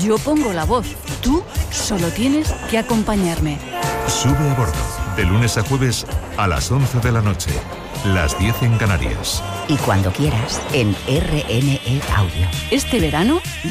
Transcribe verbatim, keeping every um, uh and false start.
Yo pongo la voz. Tú solo tienes que acompañarme. Sube a bordo. De lunes a jueves a las once de la noche. Las diez en Canarias. Y cuando quieras, en R N E Audio. Este verano